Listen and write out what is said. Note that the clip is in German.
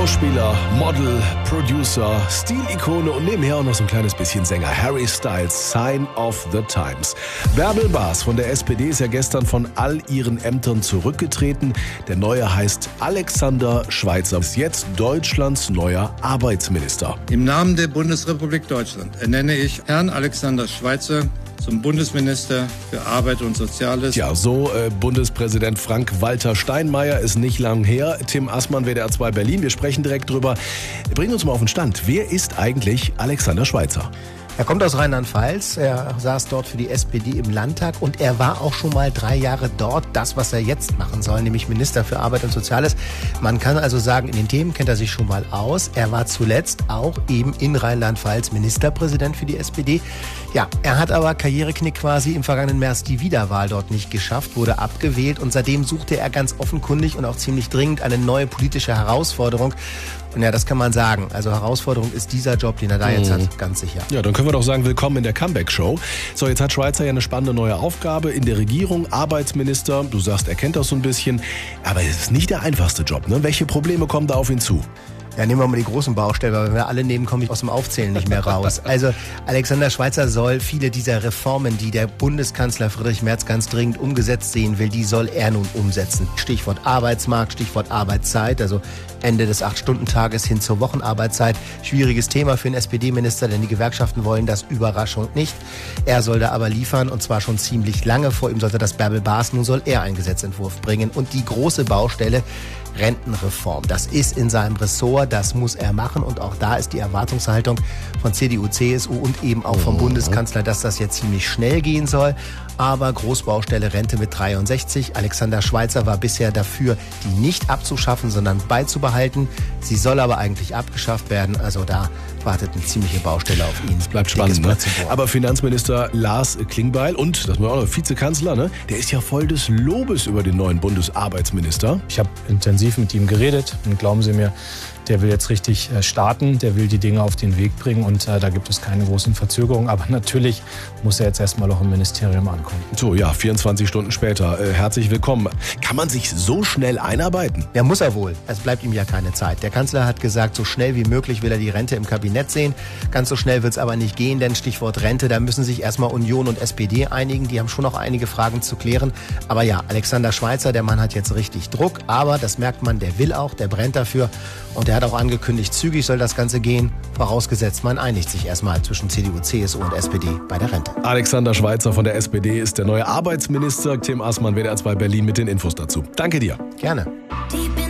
Schauspieler, Model, Producer, Stilikone und nebenher auch noch so ein kleines bisschen Sänger. Harry Styles, Sign of the Times. Bärbel Baas von der SPD ist ja gestern von all ihren Ämtern zurückgetreten. Der neue heißt Alexander Schweitzer, ist jetzt Deutschlands neuer Arbeitsminister. Im Namen der Bundesrepublik Deutschland ernenne ich Herrn Alexander Schweitzer zum Bundesminister für Arbeit und Soziales. Ja, so Bundespräsident Frank-Walter Steinmeier ist nicht lang her. Tim Assmann, WDR 2 Berlin. Wir sprechen direkt drüber. Bring uns mal auf den Stand. Wer ist eigentlich Alexander Schweitzer? Er kommt aus Rheinland-Pfalz, er saß dort für die SPD im Landtag und er war auch schon mal 3 Jahre dort, das, was er jetzt machen soll, nämlich Minister für Arbeit und Soziales. Man kann also sagen, in den Themen kennt er sich schon mal aus. Er war zuletzt auch eben in Rheinland-Pfalz Ministerpräsident für die SPD. Ja, er hat aber Karriereknick quasi im vergangenen März die Wiederwahl dort nicht geschafft, wurde abgewählt und seitdem suchte er ganz offenkundig und auch ziemlich dringend eine neue politische Herausforderung. Und ja, das kann man sagen. Also Herausforderung ist dieser Job, den er da jetzt hat, ganz sicher. Ja, dann können wir doch sagen, willkommen in der Comeback-Show. So, jetzt hat Schweitzer ja eine spannende neue Aufgabe in der Regierung, Arbeitsminister. Du sagst, er kennt das so ein bisschen. Aber es ist nicht der einfachste Job, ne? Welche Probleme kommen da auf ihn zu? Ja, nehmen wir mal die großen Baustellen, weil wenn wir alle nehmen, komme ich aus dem Aufzählen nicht mehr raus. Also Alexander Schweitzer soll viele dieser Reformen, die der Bundeskanzler Friedrich Merz ganz dringend umgesetzt sehen will, die soll er nun umsetzen. Stichwort Arbeitsmarkt, Stichwort Arbeitszeit, also Ende des 8-Stunden-Tages hin zur Wochenarbeitszeit. Schwieriges Thema für einen SPD-Minister, denn die Gewerkschaften wollen das, Überraschung nicht. Er soll da aber liefern und zwar schon ziemlich lange. Vor ihm sollte das Bärbel Baas, nun soll er einen Gesetzentwurf bringen. Und die große Baustelle, Rentenreform. Das ist in seinem Ressort, das muss er machen und auch da ist die Erwartungshaltung von CDU, CSU und eben auch vom Bundeskanzler, dass das jetzt ziemlich schnell gehen soll. Aber Großbaustelle Rente mit 63. Alexander Schweitzer war bisher dafür, die nicht abzuschaffen, sondern beizubehalten. Sie soll aber eigentlich abgeschafft werden. Also da wartet eine ziemliche Baustelle auf ihn. Es bleibt spannend, ne? Aber Finanzminister Lars Klingbeil und, das muss man auch noch, Vizekanzler, ne? Der ist ja voll des Lobes über den neuen Bundesarbeitsminister. Ich habe intensiv mit ihm geredet und glauben Sie mir, der will jetzt richtig starten, der will die Dinge auf den Weg bringen und da gibt es keine großen Verzögerungen. Aber natürlich muss er jetzt erstmal noch im Ministerium ankommen. So, ja, 24 Stunden später. Herzlich willkommen. Kann man sich so schnell einarbeiten? Ja, muss er wohl. Es bleibt ihm ja keine Zeit. Der Kanzler hat gesagt, so schnell wie möglich will er die Rente im Kabinett sehen. Ganz so schnell wird es aber nicht gehen, denn Stichwort Rente, da müssen sich erstmal Union und SPD einigen. Die haben schon noch einige Fragen zu klären. Aber ja, Alexander Schweitzer, der Mann hat jetzt richtig Druck. Aber das merkt man, der will auch, der brennt dafür. Und er hat auch angekündigt, zügig soll das Ganze gehen, vorausgesetzt man einigt sich erstmal zwischen CDU, CSU und SPD bei der Rente. Alexander Schweitzer von der SPD ist der neue Arbeitsminister. Tim Assmann, WDR 2 Berlin mit den Infos dazu. Danke dir. Gerne. Die